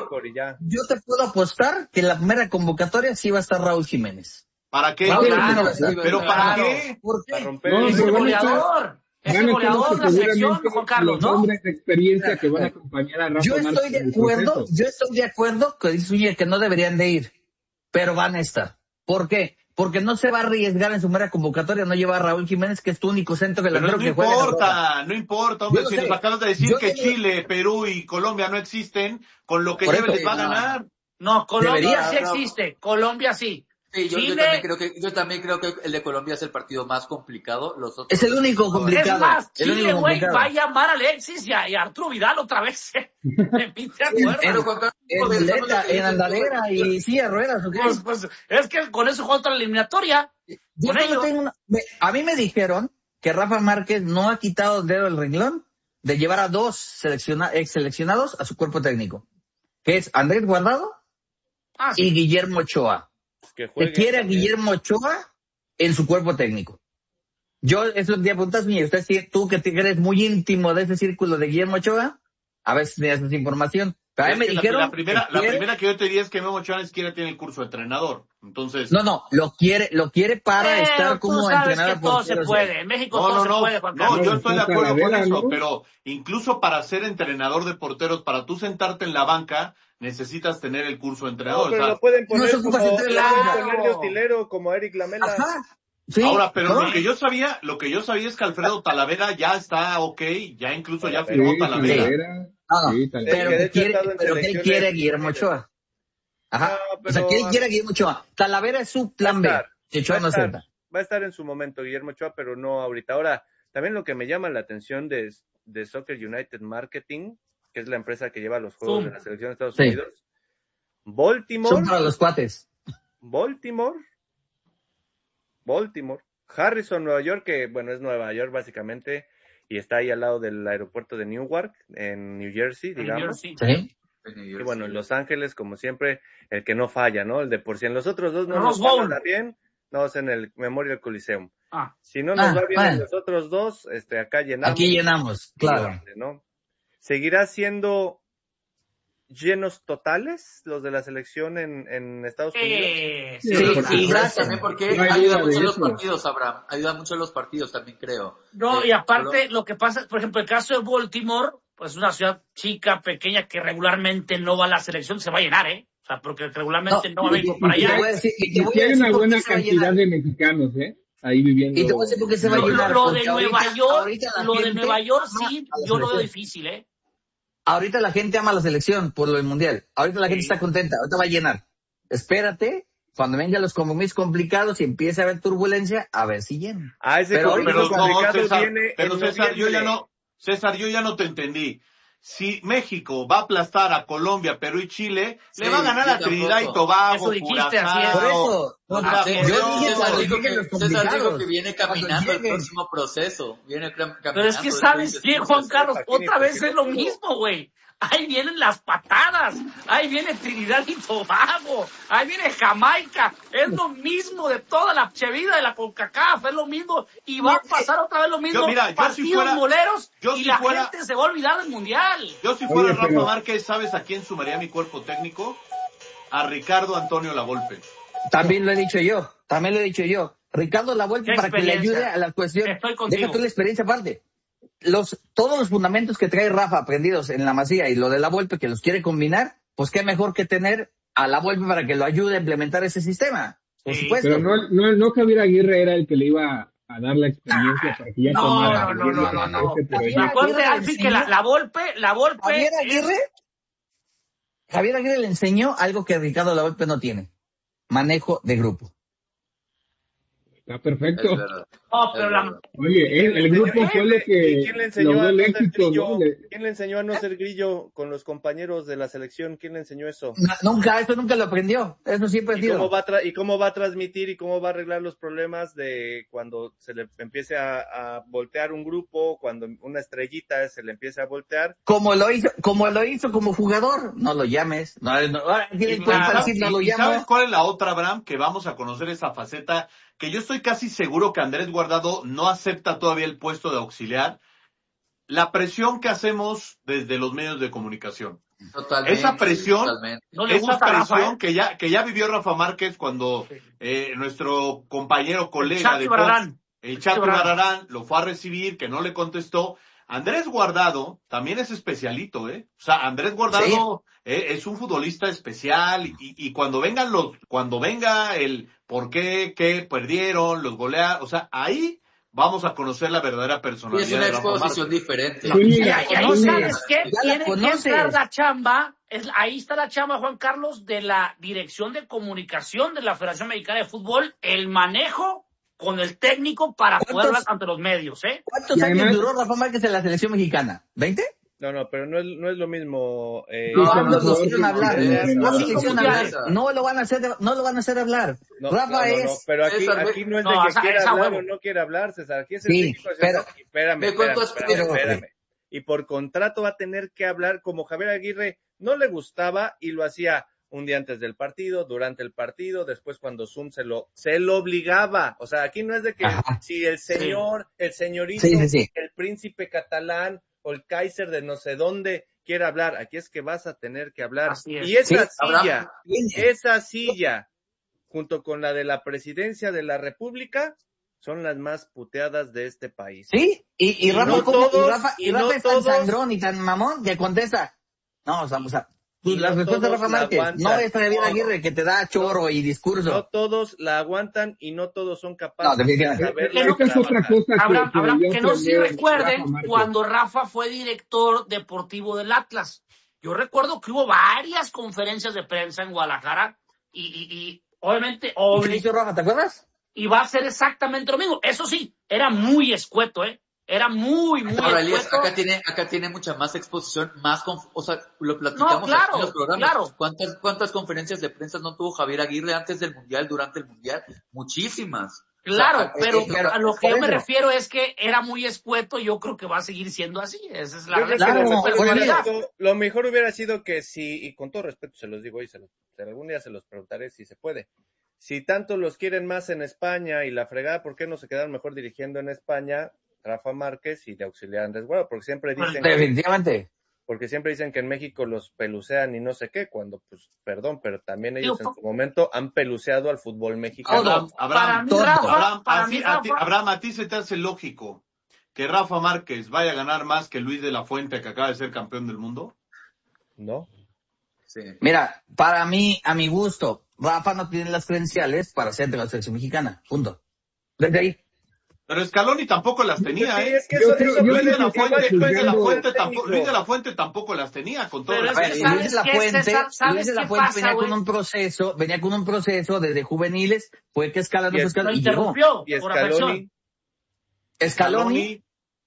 D: yo te puedo apostar que en la primera convocatoria sí va a estar Raúl Jiménez.
A: ¿Para qué?
C: Raúl, claro,
A: ¿Pero
C: claro.
A: para qué?
D: ¿Por qué?
C: Para romper no, es el goleador. Es el goleador de la selección, Juan Carlos, ¿no?
E: Los hombres de experiencia que van a acompañar a Rafa
D: Yo estoy
E: Márquez
D: de acuerdo, yo estoy de acuerdo que dice que no deberían de ir, pero van a estar. ¿Por qué? Porque no se va a arriesgar en su mera convocatoria, no lleva a Raúl Jiménez, que es tu único centro delantero
A: no
D: que juega.
A: No importa, no importa, hombre, si
D: sé.
A: nos acabas de decir
D: yo
A: que
D: tengo...
A: Chile, Perú y Colombia no existen, con lo que lleve les va a ganar.
C: No, Colombia
D: Debería,
C: sí existe, Colombia sí.
F: Sí, yo, yo, también creo que, yo también creo que el de Colombia es el partido más complicado. Los otros
D: es el único complicado.
C: Es más, Chile, güey, va a llamar a Alexis y a, y a Arturo Vidal otra vez. Me pinté acuerdo.
D: En, en, en, en andadera y silla ruedas. ¿Okay?
C: Pues, pues, es que con eso juega otra eliminatoria.
D: Yo
C: con ellos.
D: Tengo una, a mí me dijeron que Rafa Márquez no ha quitado el dedo del renglón de llevar a dos selecciona, ex seleccionados a su cuerpo técnico, que es Andrés Guardado ah, sí. y Guillermo Ochoa. Que, que quiere a Guillermo Ochoa en su cuerpo técnico. Yo, eso es lo que te preguntas, mía, usted, tú que eres muy íntimo de ese círculo de Guillermo Ochoa, a ver si tienes esa información. Pero a mí me dijeron
A: la, la primera,
D: que quiere...
A: la primera que yo te diría es que Memo Ochoa ni siquiera tiene el curso de entrenador. Entonces.
D: No, no, lo quiere, lo quiere para
C: eh,
D: estar como entrenador.
C: Que todo se puede. En México
A: no,
C: todo
A: no,
C: se puede, Juan
A: No,
C: Carlos.
A: yo estoy de acuerdo con eso, pero incluso para ser entrenador de porteros, para tú sentarte en la banca, necesitas tener el curso de entrenador.
B: No, pero
A: o sea,
B: lo pueden poner
D: no
B: como,
D: como
B: de utilero, como a Eric Lamela.
D: Ajá. Sí,
A: ahora, pero
D: ¿no?
A: lo que yo sabía, lo que yo sabía es que Alfredo Talavera ya está ok, ya incluso ya firmó
E: sí,
A: Talavera.
E: Talavera.
D: No, no,
E: sí,
D: pero que quiere, pero que él quiere a Guillermo Ochoa. Ajá. No, pero, o sea, que él quiere a Guillermo Ochoa. Talavera es su plan B. Ochoa no
B: estar, va a estar en su momento Guillermo Ochoa, pero no ahorita. Ahora, también lo que me llama la atención de, de Soccer United Marketing, que es la empresa que lleva los juegos sí. de la selección de Estados
D: sí.
B: Unidos. Baltimore.
D: Son para los cuates.
B: Baltimore. Baltimore. Harrison, Nueva York, que bueno, es Nueva York básicamente, y está ahí al lado del aeropuerto de Newark, en New Jersey, digamos.
D: New Jersey. Sí.
B: Y bueno, en Los Ángeles, como siempre, el que no falla, ¿no? El de por sí. En los otros dos no nos va bien, no, es en el Memorial Coliseum.
C: Ah.
B: Si no nos
D: ah,
B: va bien
D: bueno.
B: en los otros dos, este, acá llenamos.
D: Aquí llenamos, claro.
B: ¿No? Seguirá siendo llenos totales los de la selección en, en Estados Unidos.
C: Eh,
F: Sí,
C: sí,
F: sí,
C: sí,
F: gracias también porque
E: No hay
F: ayuda
E: duda
F: mucho
E: de
F: en los
E: eso.
F: partidos, Abraham. Ayuda mucho en los partidos también, creo.
C: No,
F: Eh,
C: y aparte,
F: solo-
C: lo que pasa, por ejemplo, el caso de Baltimore, pues es una ciudad chica, pequeña, que regularmente no va a la selección, se va a llenar, ¿eh? O sea, porque regularmente no,
D: No,
C: va a
E: Y,
C: venir
E: y,
C: para
E: y,
C: allá.
D: voy a decir- y te
E: y
D: voy
E: sí
D: a
E: hay
D: decir
E: una
D: por qué
E: buena
D: se va a
E: cantidad
D: llenar.
E: de mexicanos, ¿eh? Ahí viviendo.
D: Y te voy a decir por qué se va a
C: Lo, lo,
D: llenar.
C: lo de
D: Porque
C: Nueva
D: ahorita,
C: York,
D: ahorita la
C: lo de
D: gente
C: Nueva York
D: ama
C: sí,
D: a la
C: yo lo veo
D: selección.
C: difícil, ¿eh?
D: Ahorita la gente ama la selección por lo del mundial. Ahorita la gente
C: Sí.
D: está contenta. Ahorita va a llenar. Espérate, cuando vengan los compromisos complicados y empiece a haber turbulencia, a ver si llenan.
B: Ah, ese
D: Pero
B: compromiso
A: Pero no,
B: complicado
A: César,
B: viene
A: pero
B: en
A: César, yo ya
B: noviembre.
A: no, César, yo ya no te entendí. Si México va a aplastar a Colombia, Perú y Chile,
F: Sí,
A: le va a ganar
F: yo
A: a Trinidad y
F: tampoco.
A: Tobago,
C: Eso dijiste, así es.
D: Por
A: Curazao.
D: eso,
A: O
D: no,
A: sea,
C: así
F: Sí,
C: es.
D: yo
A: por
D: dije
A: Dios.
F: César
D: cuando
F: dijo
D: lleguen los
F: que, César dijo
D: complicados.
F: que viene
D: Cuando
F: caminando el
D: lleguen.
F: próximo proceso. Viene cam- caminando.
C: Pero es que
F: eso
C: ¿sabes
F: dices
C: qué,
F: tú,
C: Juan
F: César.
C: Carlos?
B: Joaquín,
C: Otra
B: ¿por
C: vez
B: qué
C: es lo
B: no?
C: mismo, güey. Ahí vienen las patadas, ahí viene Trinidad y Tobago, ahí viene Jamaica. Es lo mismo de toda la chevida de la CONCACAF, es lo mismo. Y va a pasar otra vez lo mismo.
A: Yo, mira, yo si
C: partidos
A: fuera-
C: moleros
A: yo
C: y
A: si
C: la
A: fuera-
C: gente se va a olvidar del Mundial.
A: Yo si fuera
E: Oye,
A: Rafa
E: pero-
A: Márquez, ¿sabes a quién sumaría mi cuerpo técnico? A Ricardo Antonio Lavolpe.
D: También lo he dicho yo, también lo he dicho yo. Ricardo Lavolpe
C: ¿Qué
D: para que le
C: experiencia?
D: ayude a la cuestión.
C: Estoy contigo.
D: Deja tú la experiencia aparte. Los, todos los fundamentos que trae Rafa aprendidos en la Masía y lo de Lavolpe que los quiere combinar, pues qué mejor que tener a Lavolpe para que lo ayude a implementar ese sistema. Por
C: Sí.
D: supuesto.
E: Pero no, no, no Javier Aguirre era el que le iba a dar la experiencia para que ya
C: No,
E: tomara
C: no, no, no, no, no.
E: este proyecto.
D: Javier
C: Acuérdate,
D: Aguirre
C: Alfie,
D: le
C: que la,
D: enseñó-
C: la Volpe, la Volpe
D: Javier
C: es-
D: Aguirre, Javier Aguirre le enseñó algo que Ricardo Lavolpe no tiene. Manejo de grupo.
E: Está
F: Es
E: perfecto.
F: verdad.
C: No, pero
F: Es
C: la,
F: verdad.
E: Oye, el, el grupo fue lo
B: ¿Y
E: que
B: quién le enseñó
E: logró
B: a
E: el
B: no ser
E: éxito,
B: grillo?
E: ¿no? Le-
B: ¿Quién le enseñó a no ser grillo con los compañeros de la selección? ¿Quién le enseñó eso?
D: Na- nunca, eso nunca lo aprendió. Eso siempre ha
B: ¿Y
D: sido.
B: cómo, va a tra- ¿Y cómo va a transmitir y cómo va a arreglar los problemas de cuando se le empiece a, a voltear un grupo, cuando una estrellita se le empiece a voltear?
D: Como lo hizo, como lo hizo como jugador, no lo llames. No, no, ahora tiene
A: Y,
D: culpa
A: ¿sabes-
D: decir no lo
A: y- y ¿sabes
D: llamo.
A: cuál es la otra, Abraham? Que vamos a conocer esa faceta que yo estoy casi seguro que Andrés Guardado no acepta todavía el puesto de auxiliar. La presión que hacemos desde los medios de comunicación.
F: Totalmente.
A: Esa presión,
F: Totalmente.
C: no le
A: esa
C: gusta a Rafa,
A: presión
C: ¿eh?
A: que ya que ya vivió Rafa Márquez cuando eh, nuestro compañero colega
C: Chato
A: de
C: Barrarán.
A: Fox, el Chato
C: Barrarán.
A: Barrarán, lo fue a recibir, que no le contestó. Andrés Guardado también es especialito, ¿eh? O sea, Andrés Guardado eh, es un futbolista especial y, y cuando vengan los, cuando venga el por qué, qué perdieron, los goleados, o sea, ahí vamos a conocer la verdadera
F: Sí,
A: personalidad
F: es una
A: de Rafa
F: exposición
A: Márquez.
F: diferente.
E: No,
C: Y,
E: mira,
C: ahí- y ahí
E: no, mira.
C: sabes qué,
D: Ya la
C: tiene que
D: conoces.
C: entrar la chamba, es, ahí está la chamba, Juan Carlos, de la Dirección de Comunicación de la Federación Mexicana de Fútbol, el manejo con el técnico para poder
D: ¿Cuántos-
C: hablar ante los medios, ¿eh?
D: ¿Cuántos
E: Y
D: años
E: además-
D: duró Rafa Márquez en la selección mexicana? ¿veinte?
B: No, no, pero no es, no es lo mismo. Eh,
E: Sí,
D: ¿Cuándo
E: sí,
D: lo
E: sí,
D: hicieron
E: sí,
D: hablar?
E: sí, sí, sí,
D: ¿Cuándo
E: sí,
D: lo hicieron
C: sí,
D: hablar?
F: sí.
D: No lo van a hacer, no lo van a hacer hablar.
B: No,
D: Rafa
B: no, no, no,
D: es,
B: pero aquí,
F: César,
B: aquí no es
C: no,
B: de que
C: esa-
B: quiera
C: esa
B: hablar
C: huevo.
B: o no quiera hablar, César. Aquí es
D: Sí,
B: el técnico de
D: pero-
B: César. Espérame,
F: ¿De
B: espérame,
F: cuántos-
B: espérame,
D: pero-
B: espérame. Y por contrato va a tener que hablar como Javier Aguirre no le gustaba y lo hacía un día antes del partido, durante el partido, después cuando Zoom se lo, se lo obligaba. O sea, aquí no es de que
D: Ajá.
B: si el señor, el señorito,
D: Sí, sí, sí.
B: el príncipe catalán o el Kaiser de no sé dónde quiera hablar. Aquí es que vas a tener que hablar.
C: Así es.
B: Y esa
D: Sí,
B: silla,
D: Viene.
B: esa silla, junto con la de la presidencia de la República, son las más puteadas de este país.
D: Sí, y, y
B: Y
D: Rafa,
B: no
D: ¿cómo?
B: todos,
D: y Rafa, y
B: y
D: Rafa
B: no
D: es tan
B: todos-
D: sangrón y tan mamón que contesta. No, o sea, o sea,
B: Y
D: la
B: no
D: respuesta de
B: todos
D: Rafa
B: la
D: Márquez,
B: aguantan.
D: no es Javier
B: No.
D: Aguirre que te da choro y discurso.
B: No todos la aguantan y no todos son capaces
D: No, definitivamente.
B: de saberla
E: Esta es otra
B: trabajar.
E: cosa que,
C: Habrá,
E: que
C: habrá-
E: debió
C: que no sé si
E: aprender
C: recuerden
E: Rafa Márquez.
C: cuando Rafa fue director deportivo del Atlas. Yo recuerdo que hubo varias conferencias de prensa en Guadalajara y, y, y obviamente
D: ¿Y qué
C: obli-
D: hizo Rafa? ¿Te acuerdas?
C: y va a ser exactamente lo mismo. Eso sí, era muy escueto, ¿eh? Era muy, muy
F: Ahora, Elías,
C: escueto.
F: acá tiene, acá tiene mucha más exposición, más, conf- o sea, lo platicamos
C: No, claro,
F: aquí en los programas.
C: claro.
F: ¿Cuántas, cuántas conferencias de prensa no tuvo Javier Aguirre antes del Mundial, durante el Mundial? Muchísimas.
C: Claro,
F: O sea,
C: pero
F: eh, eh,
C: a lo que
D: por
C: yo me
D: eso.
C: refiero es que era muy escueto y yo creo que va a seguir siendo así. Esa es la
B: Yo creo que
D: Claro,
B: lo, mejor
D: bueno,
B: hubiera
C: realidad.
B: sido, lo mejor hubiera sido que si, y con todo respeto se los digo y se los, algún día se los preguntaré si se puede. Si tanto los quieren más en España y la fregada, ¿por qué no se quedaron mejor dirigiendo en España Rafa Márquez y de auxiliar Andrés Guardado? Porque siempre dicen que,
D: Definitivamente.
B: porque siempre dicen que en México los pelucean y no sé qué, cuando, pues, perdón, pero también ellos
C: Digo,
B: en su momento han peluceado al fútbol mexicano.
C: Todo.
A: Abraham,
C: Para mí,
A: todo.
C: Rafa,
A: Abraham,
C: para
A: así-
C: mí,
A: a ti-
C: Rafa-
A: Abraham, a ti se te hace lógico que Rafa Márquez vaya a ganar más que Luis de la Fuente, que acaba de ser campeón del mundo.
B: ¿No?
F: Sí.
D: Mira, para mí, a mi gusto, Rafa no tiene las credenciales para ser de la selección mexicana. Punto. Desde ahí.
A: Pero Scaloni tampoco las tenía,
B: Sí,
A: ¿eh?
B: es que
E: Yo
B: eso,
E: creo-
B: eso
E: yo
A: Luis
B: puede
A: de la
E: creo que
B: igual
A: Fuente,
E: estamos
A: Luis de la
E: juzgando-
A: Fuente tampoco,
B: técnico.
A: Luis de la Fuente tampoco las tenía, con todo
C: Pero
A: el
C: es
D: A
C: que
D: ver,
C: ¿sabes
D: Luis de la
C: qué,
D: Fuente,
C: César? ¿Sabes
D: Luis de la
C: qué
D: Fuente
C: pasa,
D: venía con
C: güey?
D: un proceso, venía con un proceso desde juveniles, fue que Scaloni
B: Y
D: fue
B: es-
D: Scaloni
C: Lo
D: y llegó.
C: interrumpió
B: Y
C: por
B: Scaloni,
C: afección.
D: Scaloni,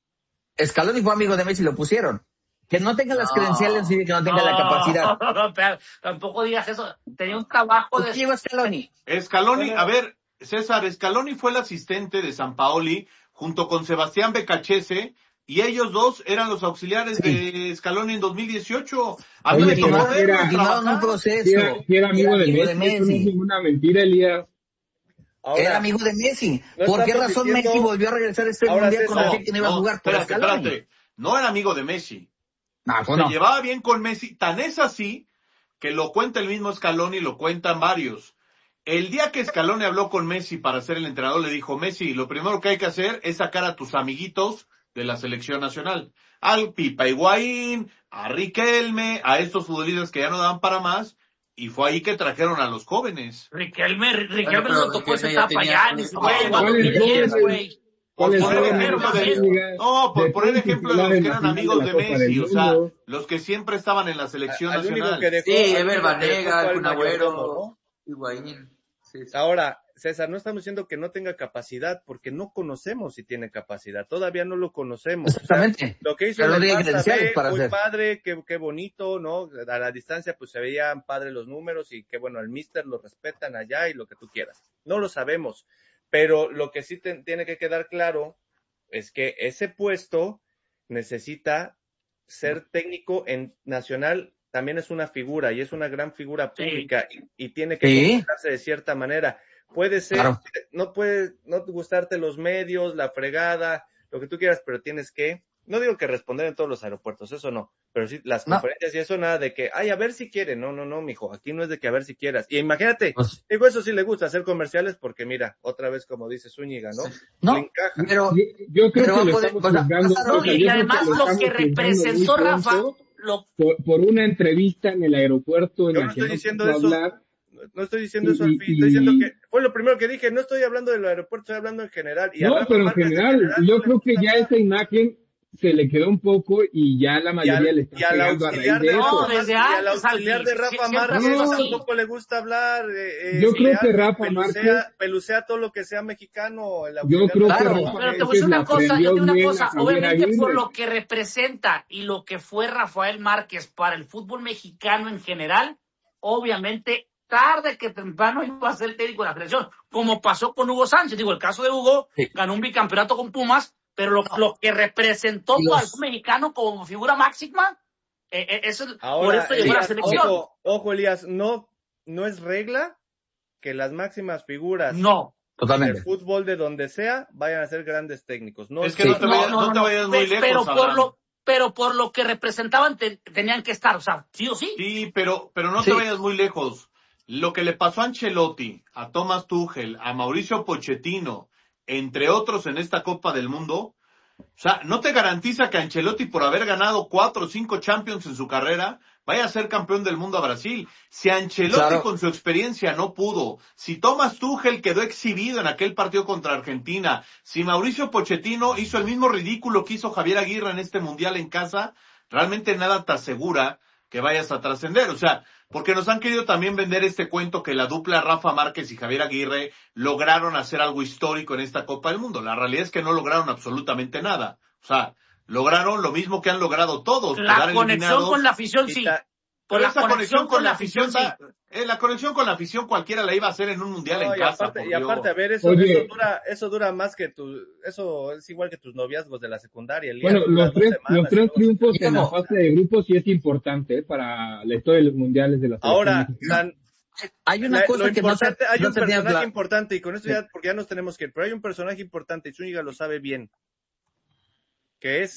D: Scaloni fue amigo de Messi y lo pusieron. Que no tenga las
F: No.
D: credenciales y que no tenga la capacidad.
C: No, no, pero tampoco digas eso. Tenía un trabajo
D: ¿Por
C: de...
D: qué llegó Scaloni?
A: Scaloni,
B: Bueno.
A: a ver, César, Scaloni fue el asistente de Sampaoli junto con Sebastián Becachese y ellos dos eran los auxiliares
D: Sí.
A: de Scaloni en dos mil dieciocho. A mí
E: Oye,
A: me
E: pero
A: tocó verlo
E: era-
D: Continuaron un
A: trabajar.
D: proceso.
E: Si era, si era amigo
D: Era
E: de
D: amigo
E: Messi,
D: de
E: eso no es
D: Messi.
E: ninguna mentira, Elías.
B: ahora,
D: Era amigo de Messi.
B: No
D: ¿Por qué
B: estamos
D: razón
B: diciendo-
D: Messi volvió a regresar a este
B: Ahora,
D: mundial con
B: César,
D: el que no iba a
A: No,
D: jugar? Por
A: espérate,
D: Scaloni.
A: espérate. No era amigo de Messi.
D: No,
A: Se
D: pues no.
A: llevaba bien con Messi. Tan es así que lo cuenta el mismo Scaloni, lo cuentan varios. El día que Scaloni habló con Messi para ser el entrenador, le dijo, Messi, lo primero que hay que hacer es sacar a tus amiguitos de la selección nacional. Al Pipa Higuaín, a Riquelme, a estos futbolistas que ya no daban para más, y fue ahí que trajeron a los jóvenes.
C: Riquelme, Riquelme
F: pero
C: no tocó esa
F: Riquelme ya
C: etapa
F: tenía-
C: ya, ni su güey,
A: ¿Cuál
C: en dos mil
E: es
C: diez,
E: el-
C: güey.
E: ¿Cuál es
A: Por
E: el
A: poner
C: Pero
A: ejemplo
C: más
A: de,
C: bien.
A: no, por
E: de
A: poner
E: todos
A: ejemplo de
E: titulares
A: los
E: en
A: que
E: la
A: eran
E: final de
A: amigos
E: la
A: de
E: Copa del
A: Messi, o sea,
E: Mundo?
A: los que siempre estaban en la selección
B: al único
A: nacional.
B: que dejó,
F: Sí,
B: al único
F: Ever
B: que dejó
F: Banega,
B: fue al
F: Kun
B: mayordomo,
F: Agüero,
B: ¿no?
F: Higuaín. Sí, sí.
B: Ahora, César, no estamos diciendo que no tenga capacidad, porque no conocemos si tiene capacidad, todavía no lo conocemos. O sea,
D: Exactamente.
B: lo que hizo
D: Pero
B: en
D: no
B: el
D: tiene
B: Barça
D: credenciales
B: B,
D: para
B: muy
D: hacer.
B: padre, qué, qué bonito, ¿no? A la distancia pues se veían padres los números y que bueno, al míster lo respetan allá y lo que tú quieras. No lo sabemos, pero lo que sí te, tiene que quedar claro es que ese puesto necesita ser técnico en nacional, también es una figura y es una gran figura
C: Sí.
B: pública y, y tiene que
D: Sí.
B: comportarse de cierta manera. Puede ser,
D: Claro.
B: no puede no gustarte los medios, la fregada, lo que tú quieras, pero tienes que, no digo que responder en todos los aeropuertos, eso no, pero sí las
D: No.
B: conferencias y eso nada de que, ay, a ver si quiere, no, no, no, mijo, aquí no es de que a ver si quieras. Y imagínate,
D: Pues,
B: digo, eso sí le gusta hacer comerciales porque mira, otra vez como dice Zúñiga, ¿no?
D: no,
B: Le encaja.
D: pero
E: Yo, yo creo
D: Pero
E: que
D: va a
E: lo
D: poder-
E: estamos
D: o sea,
E: juzgando.
D: pasa-
E: o
C: No,
E: sea,
C: y
E: yo creo
C: además
E: que
C: lo
E: estamos
C: que
E: juzgando muy
C: representó Rafa,
E: pronto
C: lo,
E: por, por una entrevista en el aeropuerto en
B: Yo
E: la
B: no
E: que
B: estoy
E: no
B: diciendo
E: quiso
B: eso.
E: hablar.
B: No estoy diciendo
E: Y-
B: eso al
E: y-
B: fin, estoy diciendo
E: y-
B: que fue lo primero que dije, no estoy hablando del aeropuerto, estoy hablando en general. Y a
E: No,
B: Rafa
E: pero en
B: Márquez
E: general, yo
B: no le
E: creo que
B: gusta
E: ya
B: hablar.
E: esa imagen se le quedó un poco y ya la
B: Y al,
E: mayoría le está
B: y al
E: pegando a raíz
B: auxiliar
E: de
B: de
C: No,
E: eso.
B: Rafa,
C: desde
B: Mar- y al
C: antes,
B: auxiliar
C: Alfie,
B: de Rafa
C: sie- siempre
B: Márquez
E: ha sido así.
B: tampoco le gusta hablar. Eh, eh,
E: Yo
B: se
E: creo que
B: hace,
E: Rafa
B: pelucea,
E: Márquez-
B: pelucea todo lo que sea mexicano. El
E: Yo
B: auxiliar
E: creo
B: de
E: que
D: Claro.
E: Rafa
C: pero te voy a
E: Márquez
C: decir
E: le
C: una cosa, yo te
E: aprendió
C: digo una
E: bien a
C: cosa,
E: Javier
C: obviamente por
E: Aguirre.
C: lo que representa y lo que fue Rafael Márquez para el fútbol mexicano en general, obviamente tarde que temprano iba a ser el técnico de la selección, como pasó con Hugo Sánchez. Digo, el caso de Hugo,
D: Sí.
C: ganó un bicampeonato con Pumas, pero lo, lo que representó
D: Y los-
C: para el fútbol mexicano como figura máxima, eh, eh, eso, por
B: Ahora,
C: eso llegó a la
B: Elías,
C: selección.
B: ojo, ojo, Elías, no, no es regla que las máximas figuras
C: No.
B: del
D: totalmente.
B: fútbol de donde sea vayan a ser grandes técnicos. No
A: Es que
D: Sí.
A: no te vayas, no, te vayas muy
C: Pe-
A: lejos,
C: pero por
A: Abraham.
C: lo pero por lo que representaban te- tenían que estar, o sea, sí o sí.
A: Sí, pero, pero no
D: Sí.
A: te vayas muy lejos. Lo que le pasó a Ancelotti, a Thomas Tuchel, a Mauricio Pochettino, entre otros en esta Copa del Mundo, o sea, no te garantiza que Ancelotti, por haber ganado cuatro o cinco Champions en su carrera, vaya a ser campeón del mundo a Brasil. Si Ancelotti
D: Claro.
A: con su experiencia no pudo, si Thomas Tuchel quedó exhibido en aquel partido contra Argentina, si Mauricio Pochettino hizo el mismo ridículo que hizo Javier Aguirre en este Mundial en casa, realmente nada te asegura que vayas a trascender. O sea, porque nos han querido también vender este cuento que la dupla Rafa Márquez y Javier Aguirre lograron hacer algo histórico en esta Copa del Mundo. La realidad es que no lograron absolutamente nada. O sea, lograron lo mismo que han logrado todos.
C: La
A: quedar
C: conexión
A: eliminados.
C: con la afición sí.
B: Quita-
C: Por
A: Pero
C: la
A: esa
C: conexión con la afición sí.
A: ta- eh, la conexión con la afición cualquiera la iba a hacer en un mundial
B: No,
A: en
B: y
A: casa.
B: aparte,
A: por
B: y aparte,
A: Dios.
B: a ver, eso,
E: Oye.
B: eso dura, eso dura más que tu, eso es igual que tus noviazgos de la secundaria. Elías,
E: Bueno,
B: dura
E: los
B: dos
E: tres,
B: semanas
E: los tres
B: y luego-
E: triunfos en la
D: Guillermo.
E: fase de grupos sí es importante, ¿eh? Para la historia de los mundiales de la selección
B: Ahora,
E: mexicana.
B: San-
D: Hay una
B: la-
D: cosa
B: lo
D: que no se,
B: importante, hay
D: no
B: un
D: se tenía
B: personaje
D: clara.
B: importante, y con esto ya, porque ya nos tenemos que ir, pero hay un personaje importante, y Zúñiga lo sabe bien, que es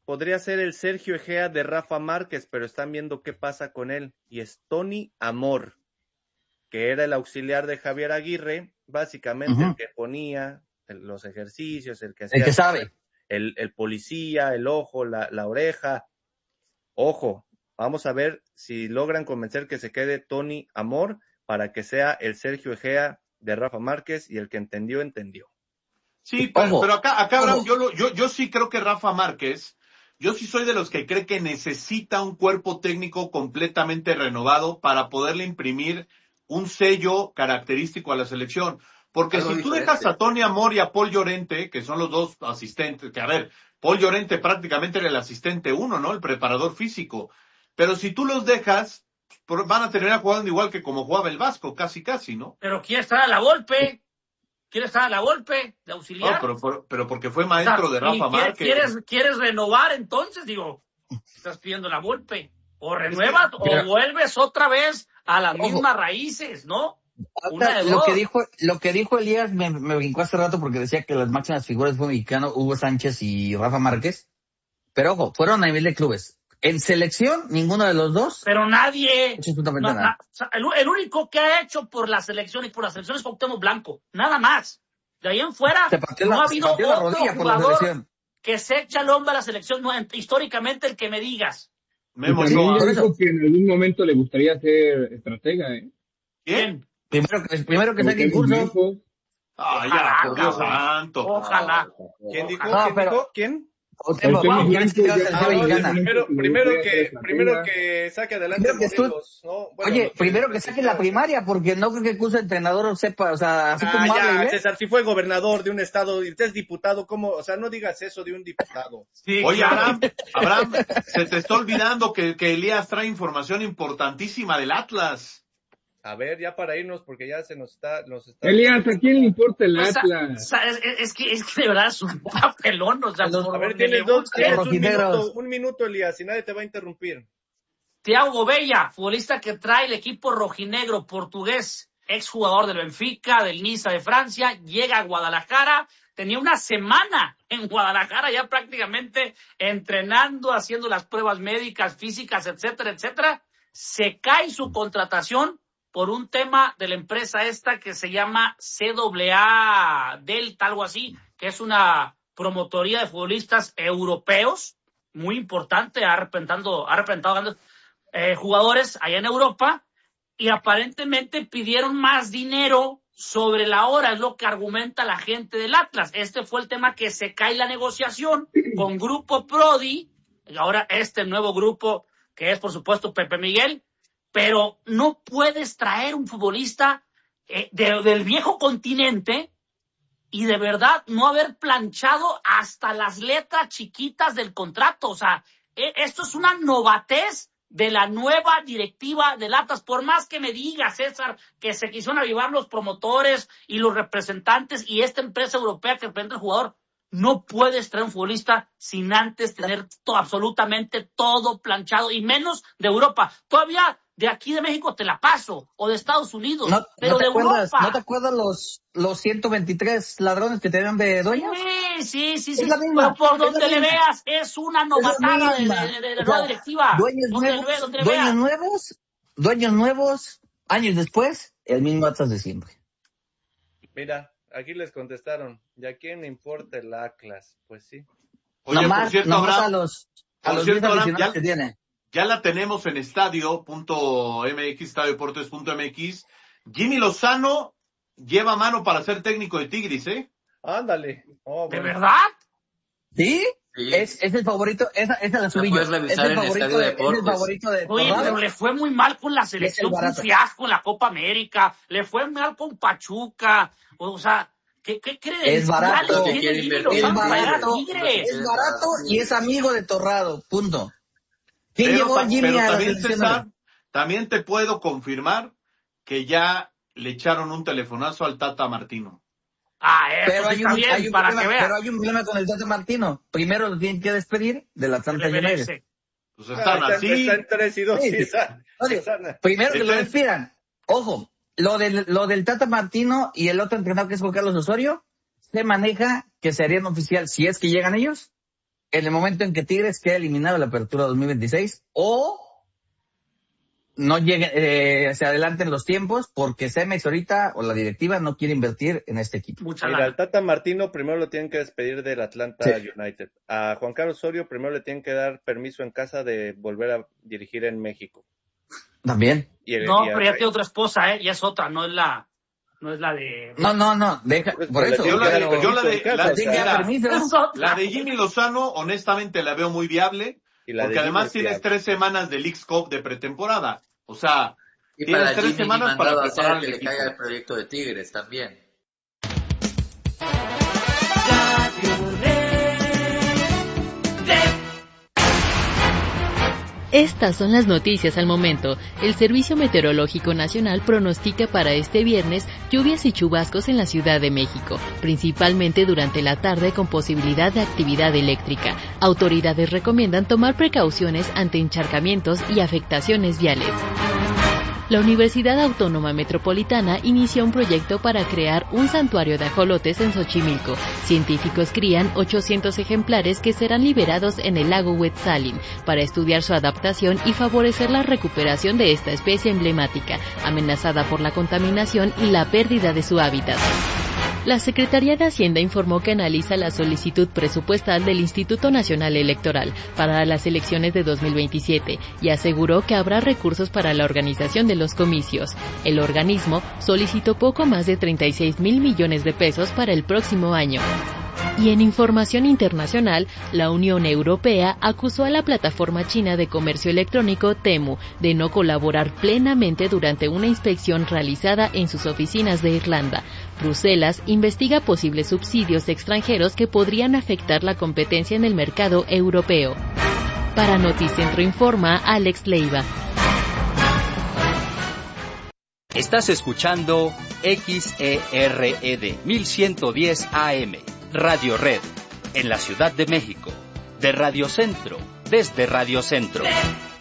B: podría ser el Sergio Egea de Rafa Márquez, pero están viendo qué pasa con él. Y es Tony Amor, que era el auxiliar de Javier Aguirre, básicamente uh-huh. el que ponía los ejercicios, el que hacía...
D: El que sabe.
B: El, el policía, el ojo, la, la oreja. Ojo, vamos a ver si logran convencer que se quede Tony Amor para que sea el Sergio Egea de Rafa Márquez, y el que entendió, entendió.
A: Sí, pero, pero acá, acá Abraham, yo, lo, yo, yo sí creo que Rafa Márquez, yo sí soy de los que cree que necesita un cuerpo técnico completamente renovado para poderle imprimir un sello característico a la selección. Porque Algo si tú diferente. dejas a Tony Amor y a Paul Llorente, que son los dos asistentes, que a ver, Paul Llorente prácticamente era el asistente uno, ¿no? El preparador físico. Pero si tú los dejas, van a terminar jugando igual que como jugaba el Vasco, casi casi, ¿no?
C: Pero quiere estar a la golpe. ¿Quieres estar a la golpe de auxiliar?
A: No, pero, pero, pero porque fue maestro o sea, de Rafa Márquez.
C: ¿quieres, ¿Quieres renovar entonces? Digo, estás pidiendo la golpe. O renuevas es que, o vuelves otra vez a las ojo. mismas raíces, ¿no?
D: Una de lo dos. que dijo, lo que dijo Elías me, me brincó hace rato porque decía que las máximas figuras fue mexicano, Hugo Sánchez y Rafa Márquez. Pero ojo, fueron a nivel de clubes. En selección, ninguno de los dos.
C: Pero nadie.
D: No,
C: na, na, el, el único que ha hecho por la selección y por la selección es Cuauhtémoc Blanco. Nada más. De ahí en fuera, no
D: la,
C: ha habido otro
D: rodilla
C: jugador que se echa el hombro a la selección. No, históricamente, el que me digas.
E: Memo Ochoa. Dijo que en algún momento le gustaría ser estratega, ¿eh?
C: ¿Quién?
D: Primero que, primero que saque curso.
A: Ah, ya, por Dios santo.
C: Ojalá.
B: ¿Quién dijo?
D: No,
B: ¿Quién
D: pero,
B: dijo? ¿Quién?
D: Cuauhtémoc Blanco.
B: Ah, primero, primero que, primero que saque adelante
D: primero que
B: Morelos, ¿no? Bueno,
D: Oye,
B: no,
D: primero que saque la primaria, porque no creo que el curso de entrenador sepa, o sea, así
B: ah,
D: como
B: ya,
D: habla, ¿eh?
B: César, si fue gobernador de un estado y usted es diputado, ¿cómo? O sea, no digas eso de un diputado.
A: Sí, Oye, Abraham, Abraham, se te está olvidando que, que Elías trae información importantísima del Atlas.
B: A ver, ya para irnos, porque ya se nos está... Nos está...
E: Elías, ¿a quién le importa el
C: pues,
E: Atlas?
C: O sea, es, es, que, es que de verdad es un papelón. O sea,
B: a ver, tienes dos, tienes un minuto, un minuto, Elías, y nadie te va a interrumpir.
C: Thiago Bella, futbolista que trae el equipo rojinegro portugués, exjugador del Benfica, del Niza de Francia, llega a Guadalajara, tenía una semana en Guadalajara ya prácticamente entrenando, haciendo las pruebas médicas, físicas, etcétera, etcétera. Se cae su contratación por un tema de la empresa esta que se llama C A A Delta, algo así, que es una promotoría de futbolistas europeos, muy importante, ha representado, ha representado grandes eh, jugadores allá en Europa, y aparentemente pidieron más dinero sobre la hora, es lo que argumenta la gente del Atlas. Este fue el tema que se cae la negociación con Grupo Prodi, y ahora este nuevo grupo, que es por supuesto Pepe Miguel, pero no puedes traer un futbolista eh, de, del viejo continente y de verdad no haber planchado hasta las letras chiquitas del contrato. O sea, eh, esto es una novatez de la nueva directiva del Atlas. Por más que me diga, César, que se quisieron avivar los promotores y los representantes y esta empresa europea que representa al jugador, no puedes traer un futbolista sin antes tener to- absolutamente todo planchado, y menos de Europa. Todavía de aquí de México te la paso, o de Estados Unidos,
D: no,
C: pero
D: ¿no te
C: de
D: acuerdas,
C: Europa.
D: ¿No te acuerdas los, los ciento veintitrés ladrones que tenían de dueños?
C: Sí, sí, sí, sí.
D: Es la misma,
C: Pero por
D: es
C: donde le
D: misma.
C: veas, es una novatada de,
D: misma.
C: de, de, de
D: O
C: nueva
D: sea,
C: directiva.
D: Dueños
C: Donde
D: nuevos,
C: le ve- donde le
D: dueños
C: veas.
D: nuevos, dueños nuevos, años después, el mismo Atlas de siempre.
B: Mira, aquí les contestaron, ¿y a quién le importa el Atlas? Pues sí.
A: Oye,
D: nomás,
A: por cierto,
D: nomás
A: Abraham,
D: a los, a
A: por
D: los
A: cierto,
D: diez
A: Abraham,
D: aficionados
A: ya-
D: que tiene.
A: Ya la tenemos en estadio punto m x, estadio deportes punto m x. Jimmy Lozano lleva mano para ser técnico de Tigres, ¿eh?
B: Ándale. Oh,
C: ¿De
B: bueno.
C: verdad?
D: ¿Sí?
F: Sí.
D: Es, es el favorito, esa, esa la subí yo.
F: puedes
D: Es
F: revisar
D: el
F: en
D: favorito
F: Estadio
D: de, es el
F: Deportes.
D: favorito de
C: Oye,
D: Torrado.
C: pero le fue muy mal con la selección, fue un
D: barato.
C: fiasco en la Copa América, le fue mal con Pachuca, o sea, ¿qué, qué creen?
D: Es barato.
F: Que quiere invertir.
D: Es
C: Lozano para ir a
D: barato,
C: Tigres.
D: es barato y es amigo de Torrado, punto. ¿Quién
A: Pero,
D: llevó a
A: ta-
D: Jimmy
A: pero
D: a la
A: también,
D: selección?
A: César, también te puedo confirmar que ya le echaron un telefonazo al Tata Martino.
C: Ah, eso
D: Pero
C: sí
D: hay,
C: está
D: un,
C: bien,
D: hay, un
C: para
D: problema,
C: que veas.
D: pero hay un problema con el Tata Martino. Primero lo tienen que despedir de la Atlanta
C: Le
D: United.
C: merece.
A: Pues
B: Ah,
A: están
B: está,
A: así.
B: está en tres y dos.
D: Sí,
B: sí,
D: sí.
B: está-
D: Oye,
B: está-
D: primero que lo
A: Entonces-
D: despidan. Ojo, lo del, lo del Tata Martino y el otro entrenador que es Juan Carlos Osorio, se maneja que serían oficial, si es que llegan ellos, en el momento en que Tigres quede eliminado de la apertura dos mil veintiséis o no llegue, eh, se adelanten los tiempos porque Cemex ahorita o la directiva no quiere invertir en este equipo.
B: Mucha Mira, al Tata Martino primero lo tienen que despedir del Atlanta sí. United. A Juan Carlos Osorio primero le tienen que dar permiso en casa de volver a dirigir en México.
D: También.
C: Y el, no, y pero ya tiene otra esposa, ¿eh? Ya es otra, no es la... No es la de...
D: No, no, no, deja, pues, por eso.
A: Yo la de, yo la de, la,
D: o sea,
A: la, la de Jimmy Lozano, honestamente, la veo muy viable. Y la porque además tienes tres semanas de Leagues Cup de pretemporada. O sea,
F: y
A: tienes
F: para
A: tres
F: Jimmy
A: semanas para preparar
F: que
A: el
F: le
A: equipo.
F: caiga el proyecto de Tigres también.
L: Estas son las noticias al momento. El Servicio Meteorológico Nacional pronostica para este viernes lluvias y chubascos en la Ciudad de México, principalmente durante la tarde con posibilidad de actividad eléctrica. Autoridades recomiendan tomar precauciones ante encharcamientos y afectaciones viales. La Universidad Autónoma Metropolitana inicia un proyecto para crear un santuario de ajolotes en Xochimilco. Científicos crían ochocientos ejemplares que serán liberados en el lago Huetzalin para estudiar su adaptación y favorecer la recuperación de esta especie emblemática, amenazada por la contaminación y la pérdida de su hábitat. La Secretaría de Hacienda informó que analiza la solicitud presupuestal del Instituto Nacional Electoral para las elecciones de dos mil veintisiete y aseguró que habrá recursos para la organización de los comicios. El organismo solicitó poco más de treinta y seis mil millones de pesos para el próximo año. Y en información internacional, la Unión Europea acusó a la plataforma china de comercio electrónico Temu de no colaborar plenamente durante una inspección realizada en sus oficinas de Irlanda. Bruselas investiga posibles subsidios extranjeros que podrían afectar la competencia en el mercado europeo. Para Noticentro Informa, Alex Leiva.
M: Estás escuchando X E R E D mil ciento diez A M. Radio Red, en la Ciudad de México, de Radio Centro, desde Radio Centro.